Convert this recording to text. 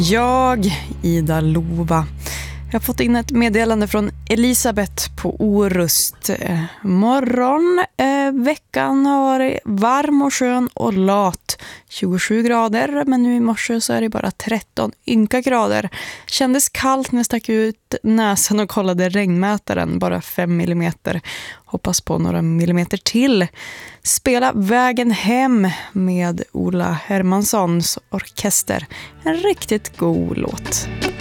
Jag, Ida Lova. Jag har fått in ett meddelande från Elisabeth på Orust. Morgon. Veckan har varit varm och skön och lat. 27 grader, men nu i morse så är det bara 13 ynka grader. Kändes kallt när jag stack ut näsan och kollade regnmätaren. Bara 5 millimeter. Hoppas på några millimeter till. Spela Vägen hem med Ola Hermanssons orkester. En riktigt god låt.